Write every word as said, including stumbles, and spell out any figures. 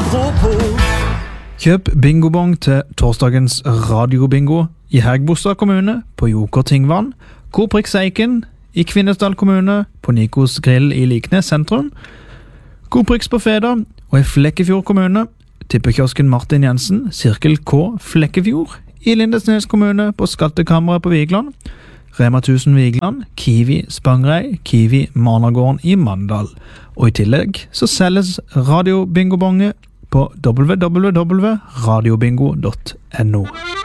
apropos. Kjøp bingobong til torsdagens radiobingo i Hægebostad kommune på Joker Tingvann, Koprix Eiken i Kvinesdal kommune på Nikos Grill i Liknes sentrum, Koprix på Feda og i Flekkefjord kommune, tippekiosken Martin Jensen, Sirkel K Flekkefjord i Lindesnes kommune på Skattekammeret på Vigland, Rema tusen Vigland, Kiwi Spangrei, Kiwi Managården i Mandal. Og i tillegg så selges radiobingobonge på w w w punktum radiobingo punktum no.